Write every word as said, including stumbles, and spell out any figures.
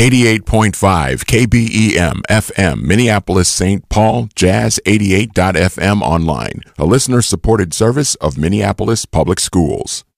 eighty-eight point five K B E M F M, Minneapolis, Saint Paul, Jazz eighty-eight dot F M online, a listener-supported service of Minneapolis Public Schools.